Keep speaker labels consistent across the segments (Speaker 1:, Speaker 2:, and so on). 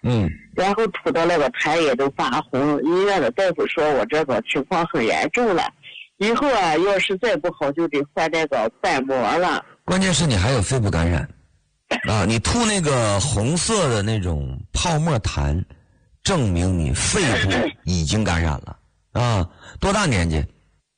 Speaker 1: 然后吐的那个痰也都发红，医院的大夫说我这个情况很严重了，以后啊要是再不好就得换那个瓣膜了。
Speaker 2: 关键是你还有肺部感染啊！你吐那个红色的那种泡沫痰，证明你肺部已经感染了啊！多大年纪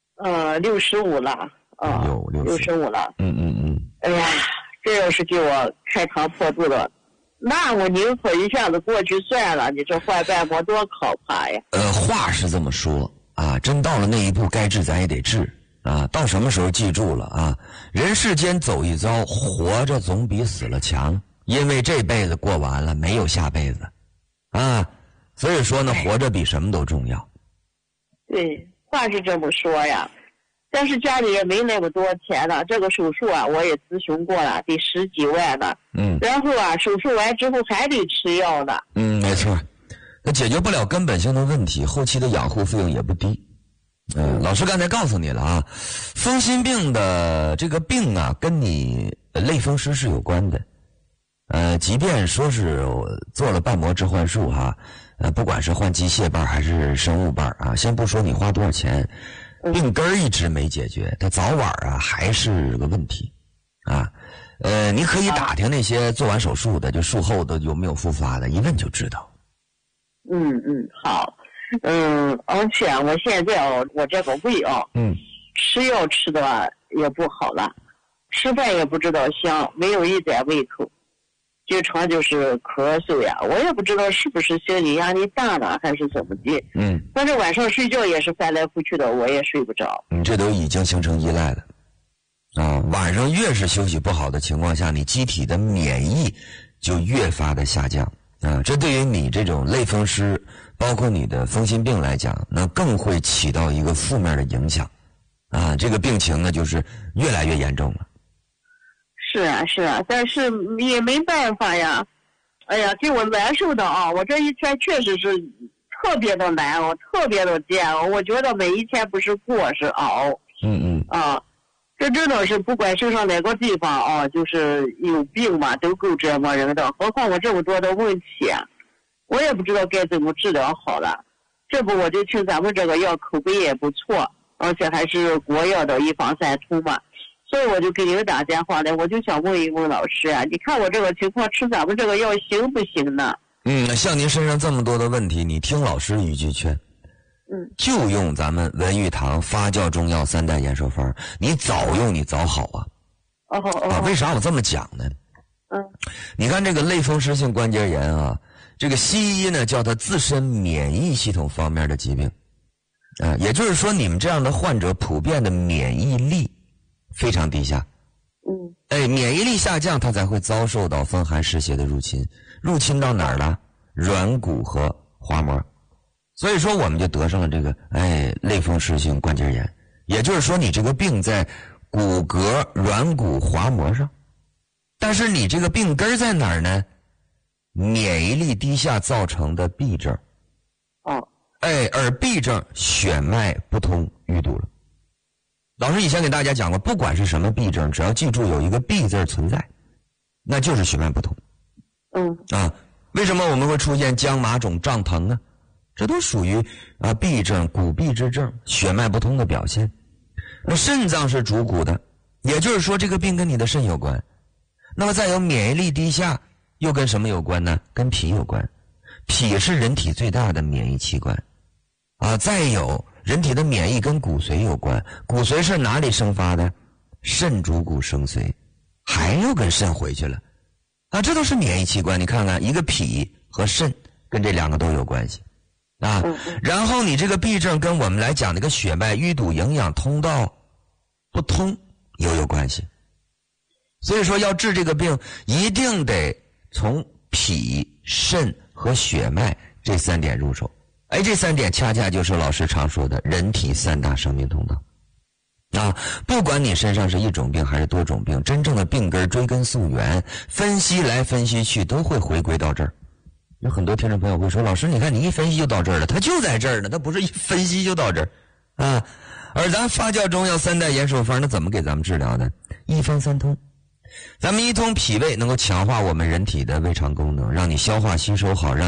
Speaker 1: ？65了啊，65了。哎呀，这要是给我开膛破肚的，那我宁可一下子过去算了。你这换瓣膜多可怕呀！
Speaker 2: 话是这么说啊，真到了那一步，该治咱也得治。啊，到什么时候记住了啊？人世间走一遭，活着总比死了强，因为这辈子过完了，没有下辈子，啊，所以说呢，活着比什么都重要。
Speaker 1: 对，话是这么说呀，但是家里也没那么多钱了。这个手术啊，我也咨询过了，得10几万呢。然后啊，手术完之后还得吃药呢。
Speaker 2: 没错，那解决不了根本性的问题，后期的养护费用也不低。老师刚才告诉你了啊，风心病的这个病啊，跟你类风湿是有关的。即便说是做了瓣膜置换术哈，不管是换机械瓣还是生物瓣啊，先不说你花多少钱，病根儿一直没解决，它早晚啊还是个问题啊。你可以打听那些做完手术的，就术后的有没有复发的，一问就知道。
Speaker 1: 好。而且我现在我这个胃吃药吃的也不好了，吃饭也不知道香，没有一点胃口，经常就是咳嗽呀。我也不知道是不是心理压力大了还是怎么的。反正晚上睡觉也是翻来覆去的，我也睡不着。
Speaker 2: 你这都已经形成依赖了啊！晚上越是休息不好的情况下，你机体的免疫就越发的下降啊！这对于你这种类风湿，包括你的风心病来讲，那更会起到一个负面的影响啊！这个病情呢，就是越来越严重了。
Speaker 1: 是啊，但是也没办法呀。哎呀，给我难受的啊！我这一天确实是特别的难熬，特别的煎熬。我觉得每一天不是过是熬。这真的是不管身上哪个地方啊，就是有病嘛，都够折磨人的。何况我这么多的问题，我也不知道该怎么治疗好了。这不我就听咱们这个药口碑也不错，而且还是国药的一防三通嘛，所以我就给您打电话来，我就想问一问老师啊，你看我这个情况吃咱们这个药行不行呢？
Speaker 2: 像您身上这么多的问题，你听老师一句劝。就用咱们文玉堂发酵中药3代延寿方，你早用你早好啊。为啥我这么讲呢？你看这个类风湿性关节炎啊，这个西医呢叫它自身免疫系统方面的疾病也就是说你们这样的患者普遍的免疫力非常低下。免疫力下降，它才会遭受到风寒湿邪的入侵，入侵到哪儿了？软骨和滑膜。所以说我们就得上了这个类风湿性关节炎，也就是说你这个病在骨骼、软骨、滑膜上，但是你这个病根在哪儿呢？免疫力低下造成的痹症。而痹症血脉不通淤堵了。老师以前给大家讲过，不管是什么痹症，只要记住有一个痹字存在，那就是血脉不通。为什么我们会出现僵麻肿胀疼呢？这都属于痹症、骨痹之症、血脉不通的表现。那肾脏是主骨的，也就是说这个病跟你的肾有关。那么再有免疫力低下，又跟什么有关呢？跟脾有关。脾是人体最大的免疫器官再有人体的免疫跟骨髓有关，骨髓是哪里生发的？肾主骨生髓，还又跟肾回去了这都是免疫器官。你看看，一个脾和肾跟这2个都有关系然后你这个痹症跟我们来讲那个血脉淤堵、营养通道不通又有关系。所以说要治这个病，一定得从脾、肾和血脉这3点入手。这3点恰恰就是老师常说的人体3大生命通道不管你身上是一种病还是多种病，真正的病根追根溯源，分析来分析去，都会回归到这儿。有很多听众朋友会说，老师你看你一分析就到这儿了，它就在这儿呢，它不是一分析就到这儿而咱发酵中药3代延寿方，那怎么给咱们治疗呢？一方三通。咱们一通脾胃能够强化我们人体的胃肠功能，让你消化吸收好，让